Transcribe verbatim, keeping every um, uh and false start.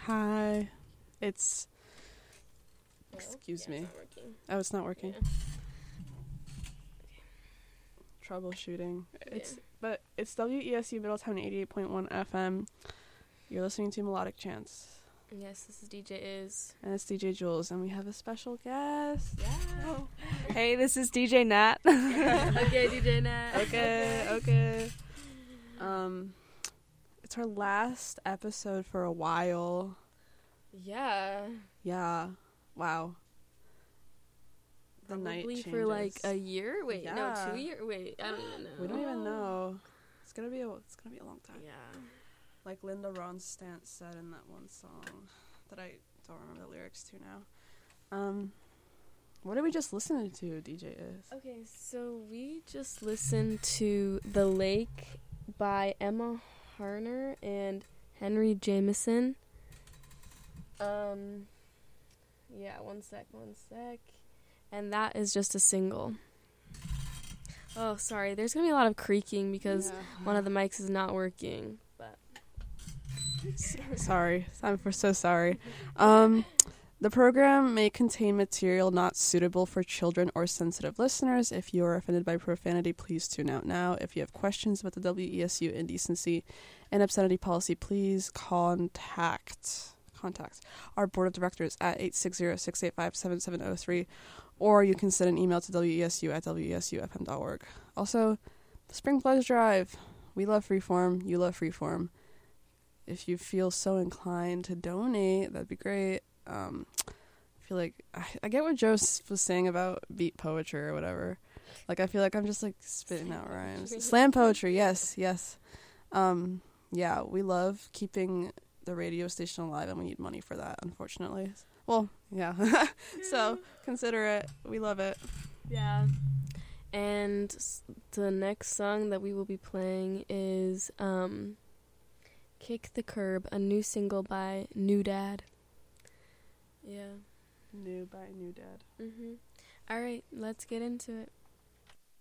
Hi. It's... No? Excuse yeah, me. It's not working. Oh, it's not working. Yeah. Troubleshooting. It's Yeah. But it's W E S U Middletown eighty-eight point one F M. You're listening to Melodic Chants. Yes, this is D J Is. And it's D J Jules, and we have a special guest. Yeah. Oh. Hey, this is D J Nat. Okay, D J Nat. Okay, okay. Um, it's our last episode for a while. Yeah. Yeah. Wow. The night Probably changes. for like a year. Wait, no, Yeah. two years. Wait, I don't even know. We don't even know. It's gonna be a. It's gonna be a long time. Yeah. Like Linda Ronstadt said in that one song that I don't remember the lyrics to now. Um, what did we just listen to, D J Is? Okay, so we just listened to The Lake by Emma Harner and Henry Jameson. Um, yeah, one sec, one sec. And that is just a single. Oh, sorry, there's gonna be a lot of creaking because Yeah. one of the mics is not working. But Sorry, I'm for so sorry. Um, the program may contain material not suitable for children or sensitive listeners. If you are offended by profanity, please tune out now. If you have questions about the W E S U indecency and obscenity policy, please contact contact our board of directors at eight six zero, six eight five, seven seven zero three, or you can send an email to W E S U at W E S U F M dot org. Also, the Spring Pledge Drive. We love Freeform. You love Freeform. If you feel so inclined to donate, that'd be great. Um, I feel like I, I get what Joe s- was saying about beat poetry or whatever. Like, I feel like I'm just like spitting out rhymes. Slam poetry, yes, yes. Um, yeah, we love keeping the radio station alive, and we need money for that, unfortunately. Well, yeah. So consider it. We love it. yeah. And s- the next song that we will be playing is um, Kick the Curb, a new single by New Dad. Yeah. New by New Dad. Mhm. All right, let's get into it.